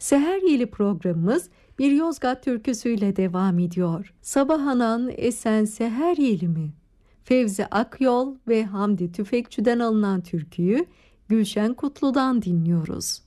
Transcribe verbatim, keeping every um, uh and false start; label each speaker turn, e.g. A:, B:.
A: Seher Yeli programımız bir Yozgat türküsüyle devam ediyor. Sabah anan esen seher yeli mi? Fevzi Akyol ve Hamdi Tüfekçi'den alınan türküyü Gülşen Kutlu'dan dinliyoruz.